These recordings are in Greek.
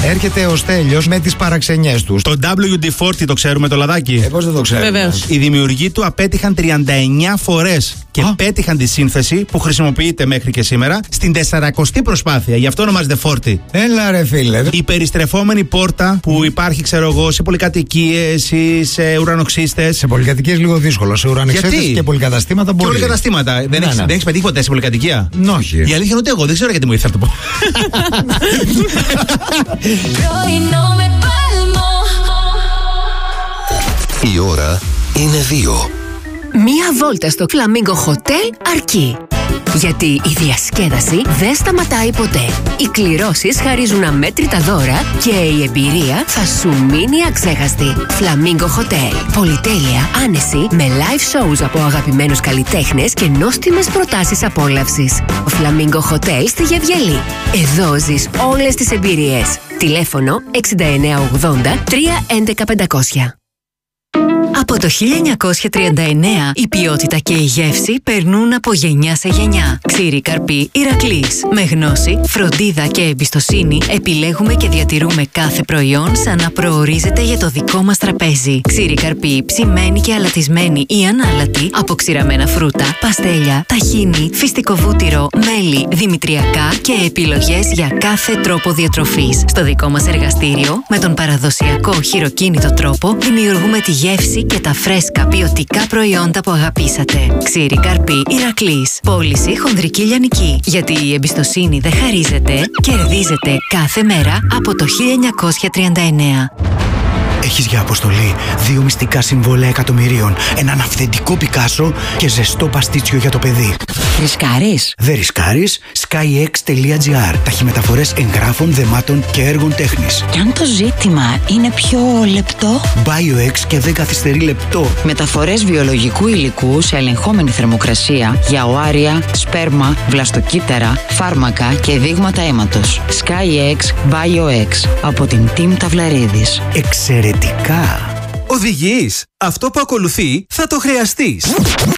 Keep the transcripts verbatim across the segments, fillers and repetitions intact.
Έρχεται ο Στέλιος με τις παραξενιές του. Το ντάμπλιου ντι φορτί το ξέρουμε το λαδάκι. Ε, πώς δεν το ξέρουμε. Βεβαίως. Οι δημιουργοί του απέτυχαν τριάντα εννιά φορές και Α. πέτυχαν τη σύνθεση που χρησιμοποιείται μέχρι και σήμερα στην τεσσαρακοστή προσπάθεια. Γι' αυτό ονομάζεται φορτί. Έλα ρε φίλε. Η περιστρεφόμενη πόρτα που υπάρχει, ξέρω εγώ, σε πολυκατοικίες ή σε ουρανοξύστες. Σε πολυκατοικίες λίγο δύσκολο. Σε ουρανεξέτες Γιατί? και πολυκαταστήματα Και μπορεί. πολυκαταστήματα. Δεν Ναι, έχεις, ναι. δεν έχεις πετύχει ποτέ σε πολυκατοικία. Όχι. Η αλήθεια είναι ότι εγώ δεν ξέρω γιατί μου ήρθε να το πω. Η ώρα είναι δύο. Μία βόλτα στο Flamingo Hotel αρκεί. Γιατί η διασκέδαση δεν σταματάει ποτέ. Οι κληρώσεις χαρίζουν αμέτρητα δώρα και η εμπειρία θα σου μείνει αξέχαστη. Flamingo Hotel. Πολυτέλεια, άνεση, με live shows από αγαπημένους καλλιτέχνες και νόστιμες προτάσεις απόλαυσης. Flamingo Hotel στη Γευγελή. Εδώ ζεις όλες τις εμπειρίες. Τηλέφωνο έξι εννιά ογδόντα τρία έντεκα πεντακόσια. Από το χίλια εννιακόσια τριάντα εννέα η ποιότητα και η γεύση περνούν από γενιά σε γενιά. Ξύρι Καρπί Ηρακλής. Με γνώση, φροντίδα και εμπιστοσύνη επιλέγουμε και διατηρούμε κάθε προϊόν σαν να προορίζεται για το δικό μας τραπέζι. Ξύρι Καρπί ψημένη και αλατισμένη ή ανάλατη από ξηραμένα φρούτα, παστέλια, ταχίνι, φυστικό βούτυρο, μέλι, δημητριακά και επιλογές για κάθε τρόπο διατροφής. Στο δικό μας εργαστήριο, με τον παραδοσιακό χειροκίνητο τρόπο, δημιουργούμε τη γεύση και τα φρέσκα ποιοτικά προϊόντα που αγαπήσατε. Ξύρι Καρπί Ηρακλής. Πώληση χονδρική λιανική. Γιατί η εμπιστοσύνη δεν χαρίζεται, κερδίζεται κάθε μέρα από το χίλια εννιακόσια τριάντα εννέα. Έχεις για αποστολή δύο μυστικά συμβόλαια εκατομμυρίων, έναν αυθεντικό Πικάσο και ζεστό παστίτσιο για το παιδί. Ρισκάρεις? Δεν ρισκάρεις. skyx τελεία gr. Ταχυμεταφορές εγγράφων, δεμάτων και έργων τέχνης. Και αν το ζήτημα είναι πιο λεπτό? BioX και δεν καθυστερεί λεπτό. Μεταφορές βιολογικού υλικού σε ελεγχόμενη θερμοκρασία για οάρια, σπέρμα, βλαστοκύτταρα, φάρμακα και δείγματα αίματος. skyx BioX από την Team Ταυλαρίδης. Εξαιρετικά. Οδηγείς. Αυτό που ακολουθεί θα το χρειαστείς.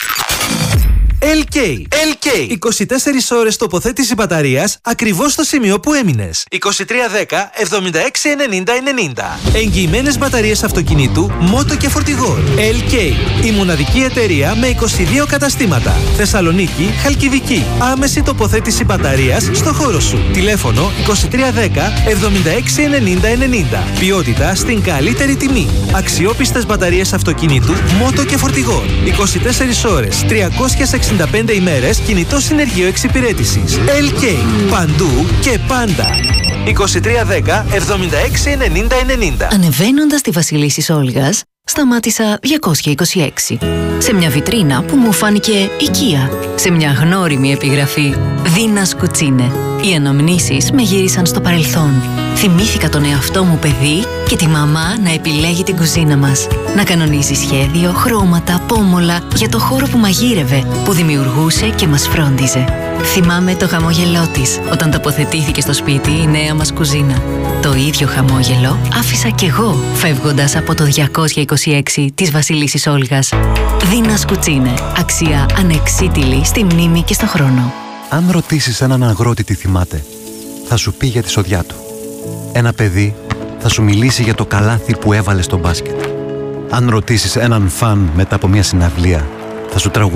ελ κέι. ελ κέι. είκοσι τέσσερις ώρες τοποθέτηση μπαταρίας ακριβώς στο σημείο που έμεινες. είκοσι τρία δέκα εβδομήντα έξι ενενήντα ενενήντα. Εγγυημένες μπαταρίες αυτοκινήτου, μότο και φορτηγό. ελ κέι. Η μοναδική εταιρεία με είκοσι δύο καταστήματα. Θεσσαλονίκη, Χαλκιδική. Άμεση τοποθέτηση μπαταρίας στο χώρο σου. Τηλέφωνο είκοσι τρία δέκα εβδομήντα έξι ενενήντα ενενήντα. Ποιότητα στην καλύτερη τιμή. Αξιόπιστες μπαταρίες αυτοκινήτου, μότο και φορτηγό. είκοσι τέσσερις ώρες, τριακόσιες εξήντα πέντε ημέρες κινητό συνεργείο εξυπηρέτησης. ελ κέι. Παντού και πάντα. είκοσι τρία δέκα εβδομήντα έξι ενενήντα ενενήντα. Ανεβαίνοντας τη Βασιλίσσης Όλγας, σταμάτησα διακόσια είκοσι έξι. Σε μια βιτρίνα που μου φάνηκε οικία. Σε μια γνώριμη επιγραφή «Δίνας Κουτσίνε». Οι αναμνήσεις με γύρισαν στο παρελθόν. Θυμήθηκα τον εαυτό μου παιδί και τη μαμά να επιλέγει την κουζίνα μας. Να κανονίζει σχέδιο, χρώματα, πόμολα για το χώρο που μαγείρευε, που δημιουργούσε και μας φρόντιζε. Θυμάμαι το χαμόγελό της όταν τοποθετήθηκε στο σπίτι η νέα μας κουζίνα. Το ίδιο χαμόγελο άφησα κι εγώ φεύγοντας από το διακόσια είκοσι έξι της Βασιλίσσης Όλγας. Δίνας Κουτσίνε. Αξία ανεξίτηλη στη μνήμη και στο χρόνο. Αν ρωτήσεις έναν αγρότη τι θυμάται, θα σου πει για τη σοδιά του. Ένα παιδί θα σου μιλήσει για το καλάθι που έβαλε στο μπάσκετ. Αν ρωτήσεις έναν φαν μετά από μια συναυλία, θα σου τραγουδήσει